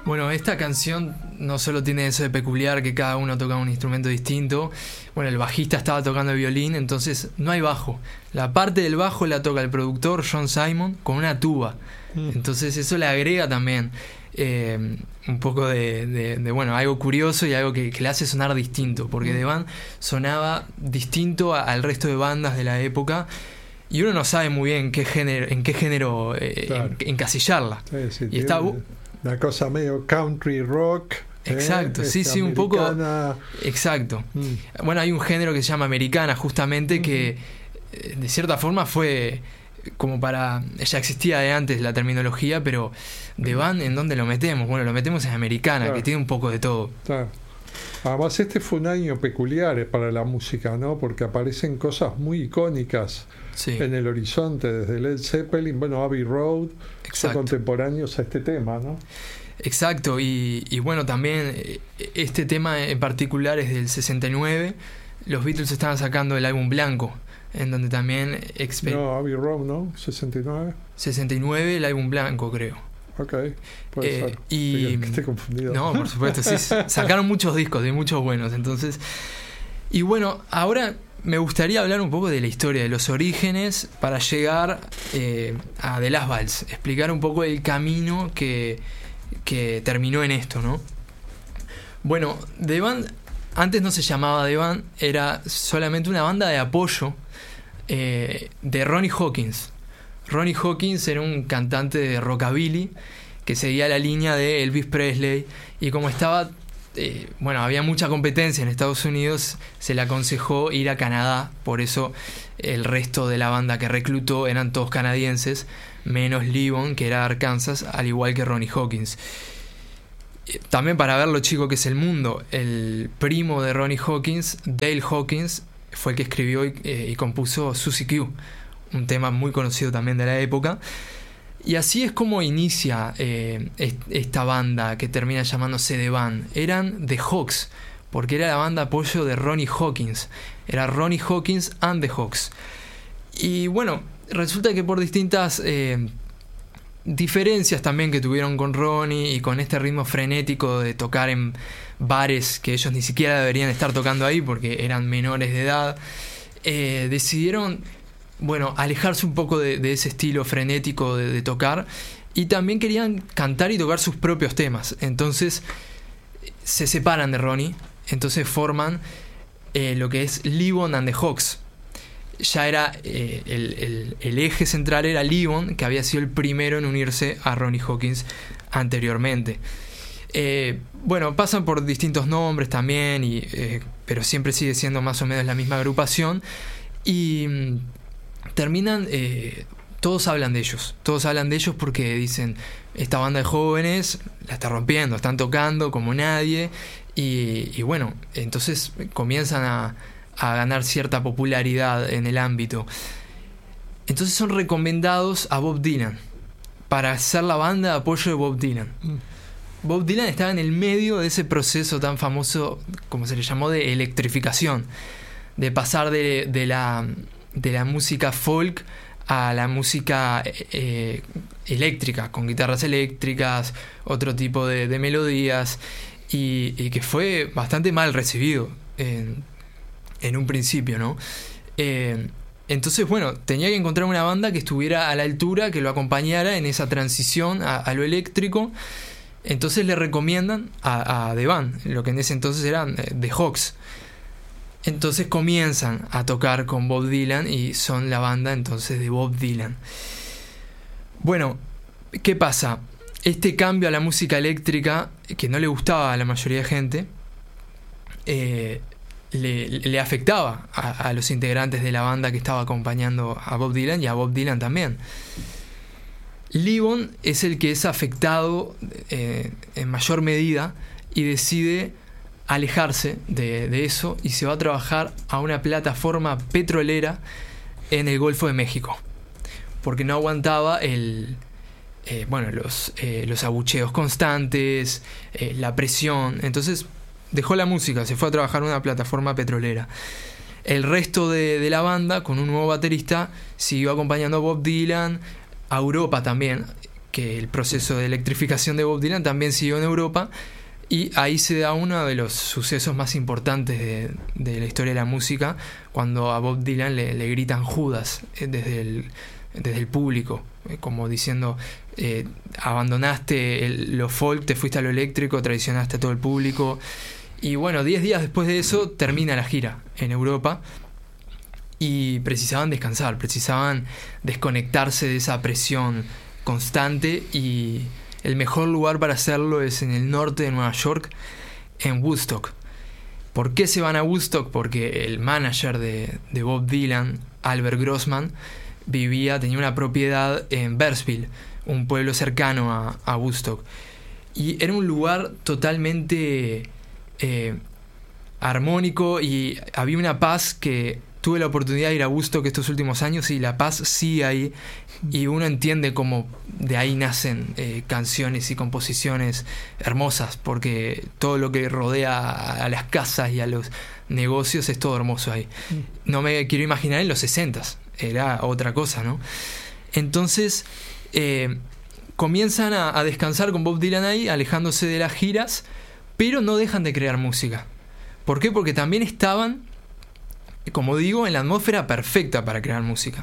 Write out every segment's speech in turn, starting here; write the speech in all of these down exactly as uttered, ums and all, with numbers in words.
Bueno, esta canción no solo tiene eso de peculiar que cada uno toca un instrumento distinto. Bueno, el bajista estaba tocando el violín, entonces no hay bajo. La parte del bajo la toca el productor John Simon con una tuba. Mm. Entonces eso le agrega también eh, un poco de, de, de, bueno, algo curioso y algo que, que le hace sonar distinto. Porque mm. The Band sonaba distinto a, al resto de bandas de la época. Y uno no sabe muy bien en qué género, en qué género eh, claro. en, encasillarla. Sí, sí, y está... Una cosa medio country rock. Exacto, eh, sí, sí, americana. Un poco. Exacto. Mm. Bueno, hay un género que se llama americana, justamente, mm. que de cierta forma fue como para. Ya existía de antes la terminología, pero The Band, ¿en dónde lo metemos? Bueno, lo metemos en americana, claro. que tiene un poco de todo. Claro. Además, este fue un año peculiar para la música, ¿no? Porque aparecen cosas muy icónicas sí. en el horizonte, desde Led Zeppelin, bueno, Abbey Road, son contemporáneos a este tema, ¿no? Exacto, y, y bueno, también este tema en particular es del sesenta y nueve. Los Beatles estaban sacando el álbum Blanco, en donde también... Exper- no, Abbey Road, ¿no? ¿sesenta y nueve? sesenta y nueve, el álbum Blanco, creo. Ok, puede eh, ser. Y, que esté confundido. No, por supuesto, sí. Sacaron muchos discos y muchos buenos, entonces... Y bueno, ahora me gustaría hablar un poco de la historia, de los orígenes, para llegar eh, a The Last Waltz. Explicar un poco el camino que, que terminó en esto, ¿no? Bueno, The Band, antes no se llamaba The Band, era solamente una banda de apoyo eh, de Ronnie Hawkins. Ronnie Hawkins era un cantante de rockabilly que seguía la línea de Elvis Presley, y como estaba eh, bueno, había mucha competencia en Estados Unidos, se le aconsejó ir a Canadá. Por eso el resto de la banda que reclutó eran todos canadienses, menos Levon, que era Arkansas, al igual que Ronnie Hawkins. También para ver lo chico que es el mundo, el primo de Ronnie Hawkins, Dale Hawkins, fue el que escribió y, eh, y compuso Suzy Q, un tema muy conocido también de la época. Y así es como inicia eh, esta banda que termina llamándose The Band. Eran The Hawks, porque era la banda apoyo de Ronnie Hawkins. Era Ronnie Hawkins and The Hawks. Y bueno, resulta que por distintas eh, diferencias también que tuvieron con Ronnie y con este ritmo frenético de tocar en bares que ellos ni siquiera deberían estar tocando ahí porque eran menores de edad, eh, decidieron... bueno, alejarse un poco de, de ese estilo frenético de, de tocar, y también querían cantar y tocar sus propios temas. Entonces se separan de Ronnie, entonces forman eh, lo que es Levon and the Hawks. Ya era eh, el, el, el eje central era Levon, que había sido el primero en unirse a Ronnie Hawkins anteriormente. Eh, bueno, pasan por distintos nombres también, y, eh, pero siempre sigue siendo más o menos la misma agrupación. Y terminan, eh, todos hablan de ellos, todos hablan de ellos porque dicen, esta banda de jóvenes la está rompiendo, están tocando como nadie, y, y bueno, entonces comienzan a, a ganar cierta popularidad en el ámbito. Entonces son recomendados a Bob Dylan para ser la banda de apoyo de Bob Dylan. Mm. Bob Dylan estaba en el medio de ese proceso tan famoso, como se le llamó, de electrificación, de pasar de, de la... de la música folk a la música eh, eléctrica, con guitarras eléctricas, otro tipo de, de melodías, y, y que fue bastante mal recibido en, en un principio, ¿no? Eh, entonces, bueno, tenía que encontrar una banda que estuviera a la altura, que lo acompañara en esa transición a, a lo eléctrico. Entonces le recomiendan a, a The Band, lo que en ese entonces eran eh, The Hawks. Entonces comienzan a tocar con Bob Dylan y son la banda entonces de Bob Dylan. Bueno, ¿qué pasa? Este cambio a la música eléctrica, que no le gustaba a la mayoría de gente, eh, le, le afectaba a, a los integrantes de la banda que estaba acompañando a Bob Dylan, y a Bob Dylan también. Levon es el que es afectado eh, en mayor medida y decide alejarse de, de eso, y se va a trabajar a una plataforma petrolera en el Golfo de México, porque no aguantaba el eh, bueno los, eh, los abucheos constantes, eh, la presión. Entonces dejó la música, se fue a trabajar en una plataforma petrolera. El resto de, de la banda, con un nuevo baterista, siguió acompañando a Bob Dylan a Europa también, que el proceso de electrificación de Bob Dylan también siguió en Europa, y ahí se da uno de los sucesos más importantes de, de la historia de la música, cuando a Bob Dylan le, le gritan Judas eh, desde el, desde el público, eh, como diciendo, eh, abandonaste el, lo folk, te fuiste a lo eléctrico, traicionaste a todo el público. Y bueno, diez días después de eso termina la gira en Europa, y precisaban descansar, precisaban desconectarse de esa presión constante, y el mejor lugar para hacerlo es en el norte de Nueva York, en Woodstock. ¿Por qué se van a Woodstock? Porque el manager de, de Bob Dylan, Albert Grossman, vivía, tenía una propiedad en Bearsville, un pueblo cercano a, a Woodstock. Y era un lugar totalmente eh, armónico, y había una paz que... Tuve la oportunidad de ir a Woodstock estos últimos años, y la paz sigue ahí, y uno entiende cómo de ahí nacen eh, canciones y composiciones hermosas, porque todo lo que rodea a las casas y a los negocios es todo hermoso ahí. No me quiero imaginar en los sesentas, era otra cosa, ¿no? Entonces eh, comienzan a, a descansar con Bob Dylan ahí, alejándose de las giras, pero no dejan de crear música. ¿Por qué? Porque también estaban, como digo, en la atmósfera perfecta para crear música.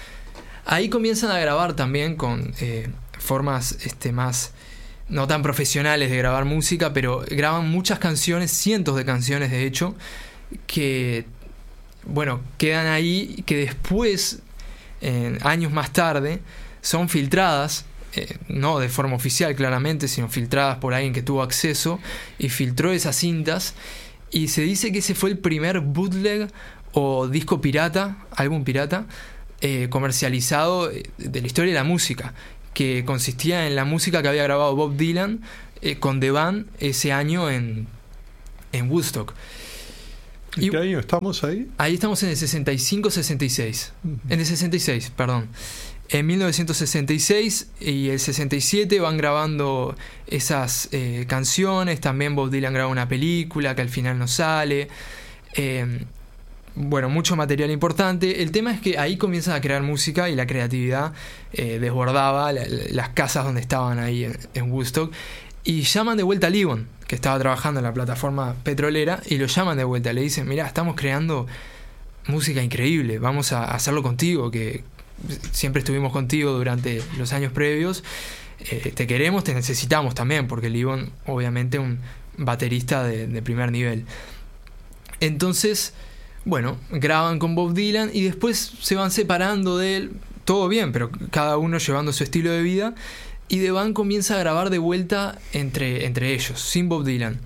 Ahí comienzan a grabar también con eh, formas este, más no tan profesionales de grabar música, pero graban muchas canciones, cientos de canciones de hecho, que bueno, quedan ahí, que después, eh, años más tarde, son filtradas, eh, no de forma oficial claramente, sino filtradas por alguien que tuvo acceso y filtró esas cintas, y se dice que ese fue el primer bootleg o disco pirata, álbum pirata, eh, comercializado de la historia de la música, que consistía en la música que había grabado Bob Dylan eh, con The Band ese año en, en Woodstock. ¿En y, qué año estamos ahí? Ahí estamos en el sesenta y cinco sesenta y seis. Uh-huh. En el sesenta y seis, perdón. En mil novecientos sesenta y seis y el sesenta y siete van grabando esas eh, canciones. También Bob Dylan graba una película que al final no sale. Eh, bueno, mucho material importante. El tema es que ahí comienzan a crear música, y la creatividad eh, desbordaba la, la, las casas donde estaban ahí en, en Woodstock, y llaman de vuelta a Levon, que estaba trabajando en la plataforma petrolera, y lo llaman de vuelta. Le dicen, mirá, estamos creando música increíble, vamos a hacerlo contigo, que siempre estuvimos contigo durante los años previos, eh, te queremos, te necesitamos también, porque Levon obviamente un baterista de, de primer nivel. Entonces, bueno, graban con Bob Dylan y después se van separando de él, todo bien, pero cada uno llevando su estilo de vida, y The Band comienza a grabar de vuelta entre, entre ellos, sin Bob Dylan.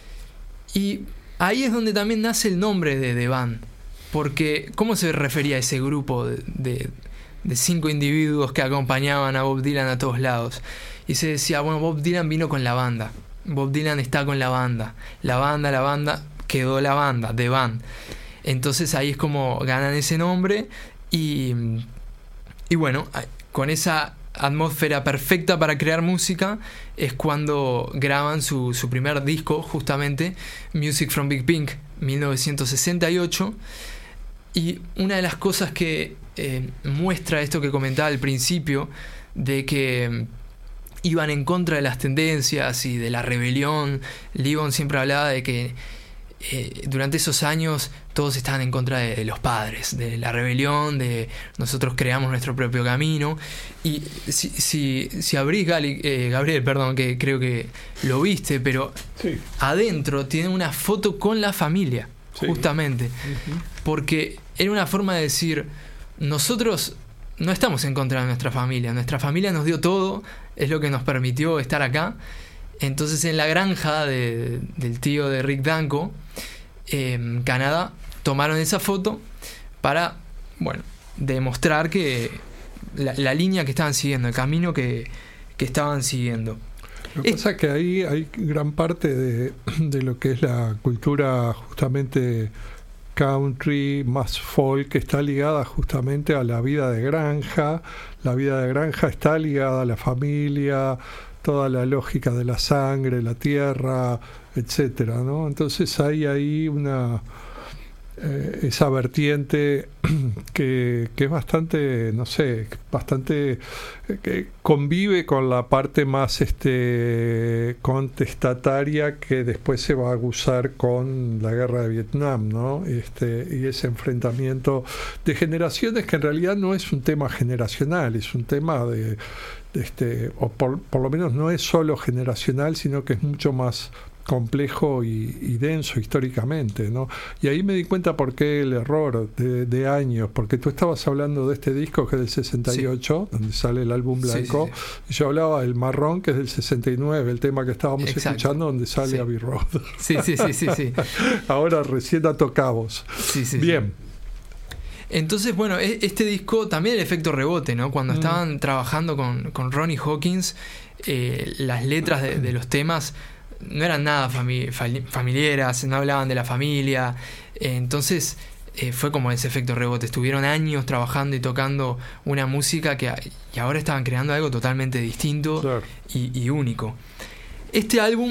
Y ahí es donde también nace el nombre de The Band, porque ¿cómo se refería a ese grupo de, de, de cinco individuos que acompañaban a Bob Dylan a todos lados? Y se decía, bueno, Bob Dylan vino con la banda, Bob Dylan está con la banda, la banda, la banda, quedó la banda, The Band. Entonces ahí es como ganan ese nombre, y, y bueno, con esa atmósfera perfecta para crear música es cuando graban su, su primer disco, justamente Music from Big Pink, mil novecientos sesenta y ocho. Y una de las cosas que eh, muestra esto que comentaba al principio, de que iban en contra de las tendencias y de la rebelión. Levon siempre hablaba de que Eh, durante esos años todos estaban en contra de, de los padres, de la rebelión, de nosotros creamos nuestro propio camino. Y si, si, si abrís Gali, eh, Gabriel, perdón, que creo que lo viste, pero sí, adentro tiene una foto con la familia, sí, justamente, uh-huh, porque era una forma de decir, nosotros no estamos en contra de nuestra familia, nuestra familia nos dio todo, es lo que nos permitió estar acá. Entonces en la granja de, del tío de Rick Danko, en Canadá, tomaron esa foto para, bueno, demostrar que la, la línea que estaban siguiendo, el camino que, que estaban siguiendo. Lo que es, pasa es que ahí hay gran parte de, de lo que es la cultura justamente country, más folk, que está ligada justamente a la vida de granja. La vida de granja está ligada a la familia, toda la lógica de la sangre, la tierra, etcétera, ¿no? Entonces hay ahí una eh, esa vertiente que, que es bastante, no sé, bastante que convive con la parte más este contestataria que después se va a aguzar con la guerra de Vietnam, ¿no? Este, y ese enfrentamiento de generaciones que en realidad no es un tema generacional, es un tema de, de este, o por, por lo menos no es solo generacional, sino que es mucho más complejo y, y denso históricamente, ¿no? Y ahí me di cuenta por qué el error de, de años, porque tú estabas hablando de este disco que es del sesenta y ocho, sí, donde sale el álbum blanco, sí, sí, sí. Y yo hablaba del marrón, que es del sesenta y nueve, el tema que estábamos Exacto. escuchando, donde sale sí. Abbey Road. Sí, sí, sí, sí, sí. Ahora recién ató cabos. Sí, sí, Bien. Sí. Entonces, bueno, este disco también el efecto rebote, ¿no? Cuando mm. estaban trabajando con, con Ronnie Hawkins, eh, las letras de, de los temas no eran nada fami- familiares, no hablaban de la familia, eh, entonces eh, fue como ese efecto rebote. Estuvieron años trabajando y tocando una música que y ahora estaban creando algo totalmente distinto, claro. y, y único. Este álbum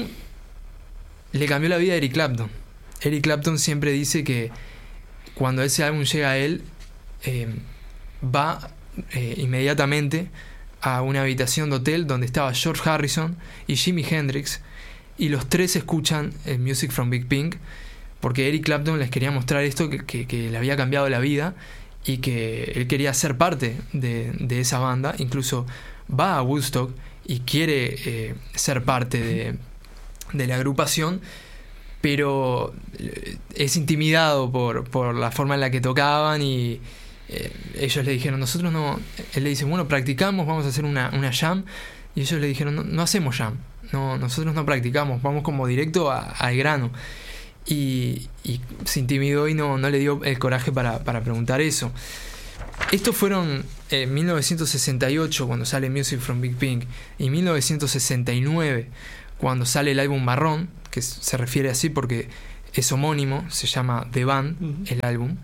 le cambió la vida a Eric Clapton. Eric Clapton siempre dice que cuando ese álbum llega a él, eh, va eh, inmediatamente a una habitación de hotel donde estaba George Harrison y Jimi Hendrix, y los tres escuchan el Music from Big Pink, porque Eric Clapton les quería mostrar esto, que, que, que le había cambiado la vida y que él quería ser parte de, de esa banda. Incluso va a Woodstock y quiere eh, ser parte de, de la agrupación, pero es intimidado por, por la forma en la que tocaban y eh, ellos le dijeron, nosotros no... Él le dice, bueno, practicamos, vamos a hacer una, una jam, y ellos le dijeron, no, no hacemos jam. No, nosotros no practicamos, vamos como directo a, al grano. Y, y se intimidó y no, no le dio el coraje para, para preguntar eso. Estos fueron en eh, mil novecientos sesenta y ocho, cuando sale Music from Big Pink, y mil novecientos sesenta y nueve, cuando sale el álbum Marrón, que se refiere así porque es homónimo, se llama The Band, uh-huh. el álbum.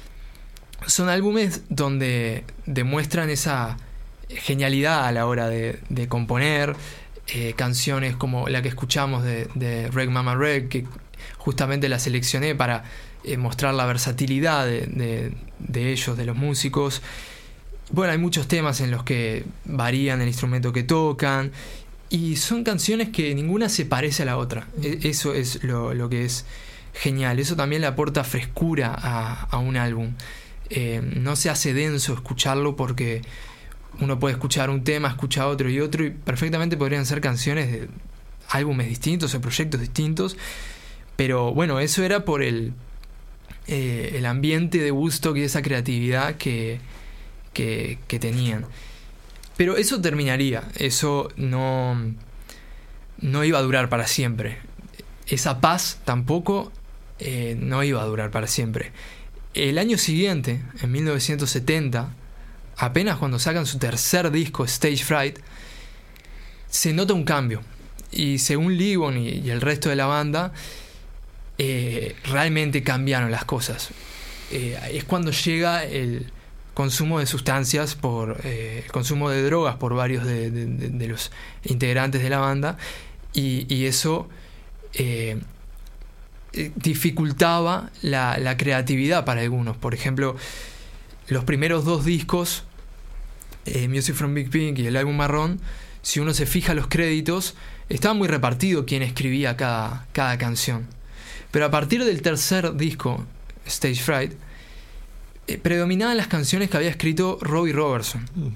Son álbumes donde demuestran esa genialidad a la hora de, de componer. Eh, canciones como la que escuchamos de, de Reg Mama Reg, que justamente la seleccioné para eh, mostrar la versatilidad de, de, de ellos, de los músicos. Bueno, hay muchos temas en los que varían el instrumento que tocan, y son canciones que ninguna se parece a la otra. Eso es lo, lo que es genial. Eso también le aporta frescura a, a un álbum. Eh, no se hace denso escucharlo, porque uno puede escuchar un tema, escucha otro y otro, y perfectamente podrían ser canciones de álbumes distintos o proyectos distintos. Pero bueno, eso era por el, eh, el ambiente de Woodstock y esa creatividad que, que, que tenían. Pero eso terminaría, eso no, no iba a durar para siempre. Esa paz tampoco eh, no iba a durar para siempre. El año siguiente, en mil novecientos setenta, apenas cuando sacan su tercer disco, Stage Fright, se nota un cambio. Y según Levon y, y el resto de la banda, eh, realmente cambiaron las cosas. Eh, es cuando llega el consumo de sustancias, por eh, el consumo de drogas por varios de, de, de, de los integrantes de la banda, y, y eso eh, dificultaba la, la creatividad para algunos. Por ejemplo, los primeros dos discos, eh, Music from Big Pink y el álbum Marrón, si uno se fija los créditos, estaba muy repartido quién escribía cada, cada canción. Pero a partir del tercer disco, Stage Fright, eh, predominaban las canciones que había escrito Robbie Robertson. Uh-huh.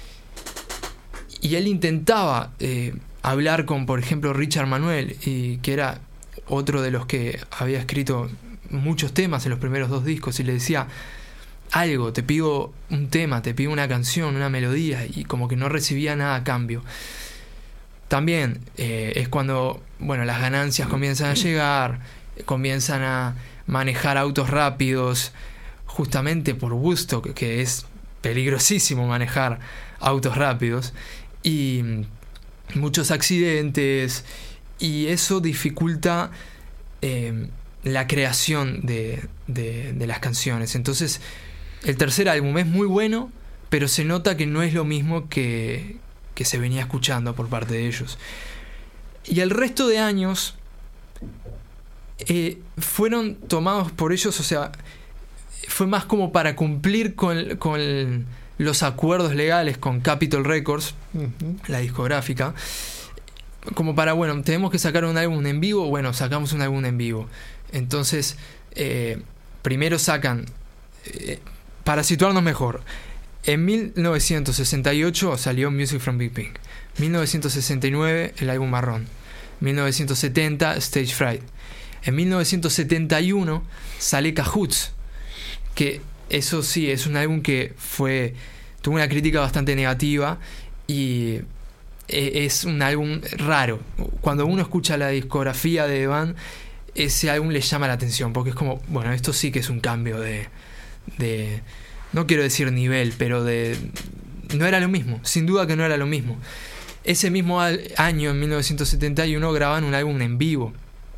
Y él intentaba eh, hablar con, por ejemplo, Richard Manuel, y que era otro de los que había escrito muchos temas en los primeros dos discos, y le decía algo, te pido un tema, te pido una canción, una melodía, y como que no recibía nada a cambio. También eh, es cuando, bueno, las ganancias comienzan a llegar, comienzan a manejar autos rápidos, justamente por Woodstock, que es peligrosísimo manejar autos rápidos, y muchos accidentes, y eso dificulta eh, la creación de, de, de las canciones. Entonces el tercer álbum es muy bueno, pero se nota que no es lo mismo que, que se venía escuchando por parte de ellos. Y el resto de años eh, fueron tomados por ellos, o sea, fue más como para cumplir con, con los acuerdos legales con Capitol Records, uh-huh. la discográfica, como para, bueno, tenemos que sacar un álbum en vivo, bueno, sacamos un álbum en vivo. Entonces, eh, primero sacan, eh, para situarnos mejor, en mil novecientos sesenta y ocho salió Music from Big Pink, mil novecientos sesenta y nueve el álbum Marrón, mil novecientos setenta Stage Fright, en mil novecientos setenta y uno sale Cahoots, que eso sí, es un álbum que fue tuvo una crítica bastante negativa y es un álbum raro. Cuando uno escucha la discografía de The Band, ese álbum le llama la atención, porque es como, bueno, esto sí que es un cambio de, de no quiero decir nivel, pero de no era lo mismo, sin duda que no era lo mismo. Ese mismo año, en mil novecientos setenta y uno, graban un álbum en vivo,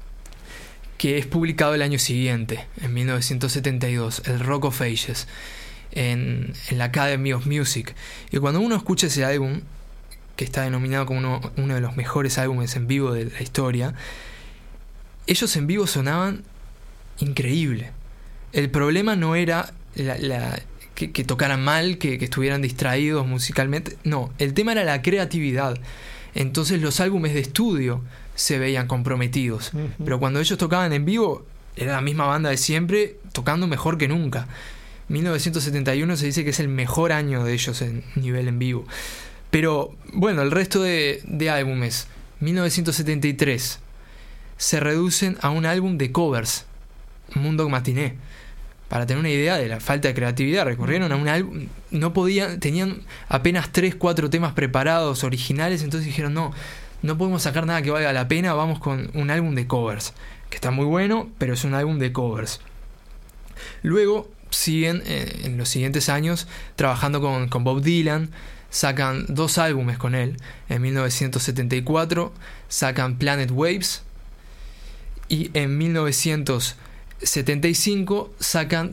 que es publicado el año siguiente, en mil novecientos setenta y dos, el Rock of Ages, en, en la Academy of Music. Y cuando uno escucha ese álbum, que está denominado como uno, uno de los mejores álbumes en vivo de la historia, ellos en vivo sonaban increíble. El problema no era la, la, que, que tocaran mal, que, que estuvieran distraídos musicalmente, no, el tema era la creatividad. Entonces los álbumes de estudio se veían comprometidos, uh-huh. pero cuando ellos tocaban en vivo era la misma banda de siempre, tocando mejor que nunca. mil novecientos setenta y uno se dice que es el mejor año de ellos en nivel en vivo. Pero bueno, el resto de, de álbumes, mil novecientos setenta y tres, se reducen a un álbum de covers, Moondog Matinee. Para tener una idea de la falta de creatividad, recurrieron a un álbum, no podían, tenían apenas tres, cuatro temas preparados, originales, entonces dijeron, no, no podemos sacar nada que valga la pena, vamos con un álbum de covers, que está muy bueno, pero es un álbum de covers. Luego siguen eh, en los siguientes años trabajando con, con Bob Dylan, sacan dos álbumes con él. En mil novecientos setenta y cuatro sacan Planet Waves y en mil novecientos setenta y cinco sacan